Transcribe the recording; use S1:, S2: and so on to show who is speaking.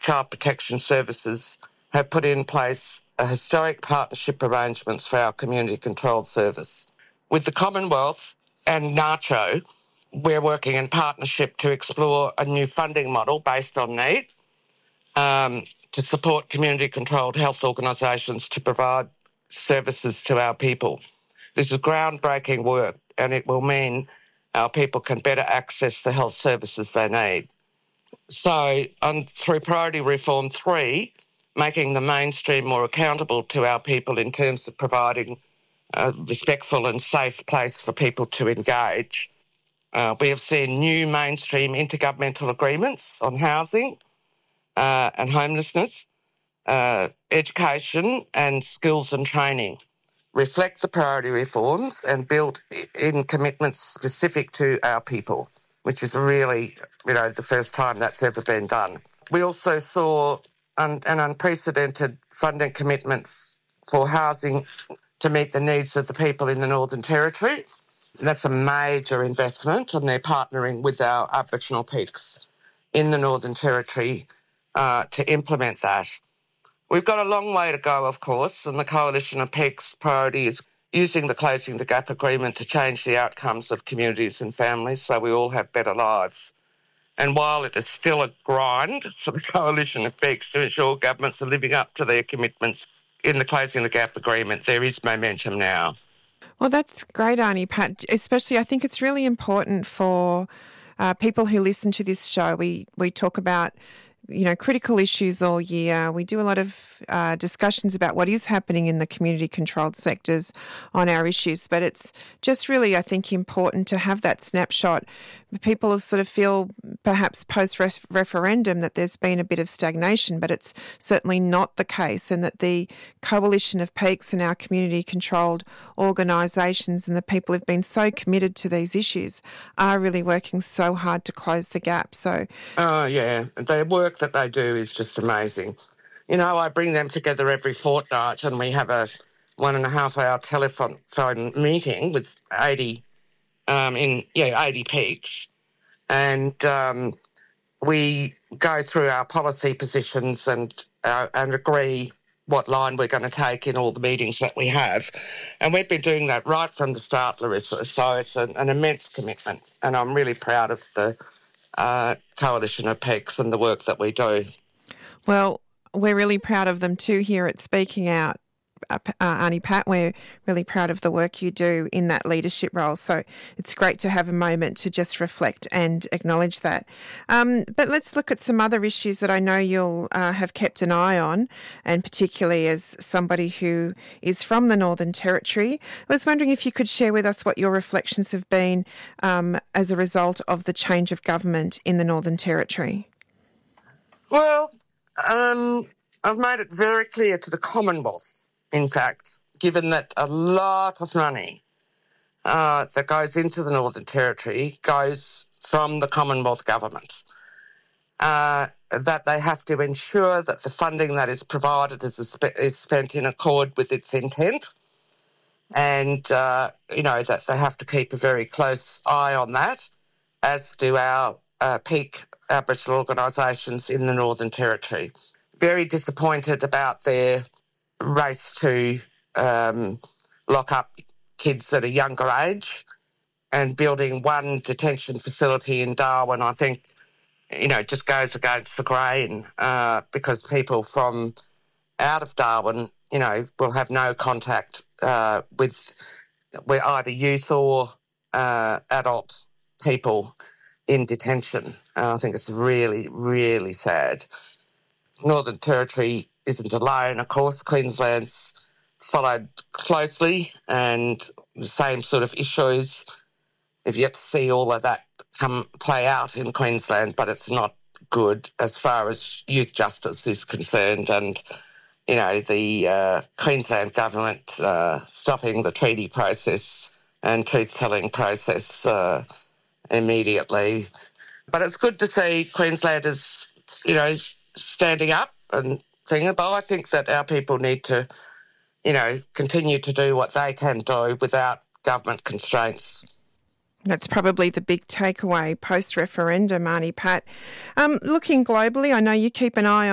S1: Child Protection Services have put in place a historic partnership arrangements for our community-controlled service. With the Commonwealth and NACCHO, we're working in partnership to explore a new funding model based on need to support community-controlled health organisations to provide services to our people. This is groundbreaking work, and it will mean our people can better access the health services they need. So, through Priority Reform 3, making the mainstream more accountable to our people in terms of providing a respectful and safe place for people to engage, we have seen new mainstream intergovernmental agreements on housing and homelessness, education and skills and training reflect the priority reforms and built in commitments specific to our people, which is really, the first time that's ever been done. We also saw an unprecedented funding commitment for housing to meet the needs of the people in the Northern Territory. That's a major investment, and they're partnering with our Aboriginal peaks in the Northern Territory to implement that. We've got a long way to go, of course, and the Coalition of Peaks priority is using the Closing the Gap agreement to change the outcomes of communities and families so we all have better lives. And while it is still a grind for the Coalition of Peaks to ensure governments are living up to their commitments in the Closing the Gap agreement, there is momentum now.
S2: Well, that's great, Aunty Pat. Especially, I think it's really important for people who listen to this show. We talk about critical issues all year. We do a lot of discussions about what is happening in the community-controlled sectors on our issues, but it's just really, I think, important to have that snapshot. People sort of feel, perhaps post-referendum, that there's been a bit of stagnation, but it's certainly not the case, and that the Coalition of Peaks and our community-controlled organisations and the people who've been so committed to these issues are really working so hard to close the gap. So,
S1: yeah, the work that they do is just amazing. I bring them together every fortnight, and we have a 1.5-hour telephone meeting with 80 peaks, and we go through our policy positions and agree what line we're going to take in all the meetings that we have. And we've been doing that right from the start, Larissa, so it's an immense commitment, and I'm really proud of the Coalition of Peaks and the work that we do.
S2: Well, we're really proud of them too here at Speaking Out, Aunty Pat. We're really proud of the work you do in that leadership role. So it's great to have a moment to just reflect and acknowledge that. But let's look at some other issues that I know you'll have kept an eye on, and particularly as somebody who is from the Northern Territory. I was wondering if you could share with us what your reflections have been as a result of the change of government in the Northern Territory.
S1: Well, I've made it very clear to the Commonwealth, in fact, given that a lot of money that goes into the Northern Territory goes from the Commonwealth government, that they have to ensure that the funding that is provided is spent in accord with its intent, and, that they have to keep a very close eye on that, as do our peak Aboriginal organisations in the Northern Territory. Very disappointed about their race to lock up kids at a younger age, and building one detention facility in Darwin, I think, just goes against the grain because people from out of Darwin, will have no contact with either youth or adult people in detention. I think it's really, really sad. Northern Territory isn't alone, of course. Queensland's followed closely, and the same sort of issues. We've yet to see all of that play out in Queensland, but it's not good as far as youth justice is concerned. And, the Queensland government stopping the treaty process and truth-telling process immediately. But it's good to see Queenslanders, standing up and thing. But I think that our people need to, continue to do what they can do without government constraints.
S2: That's probably the big takeaway post-referendum, Aunty Pat. Looking globally, I know you keep an eye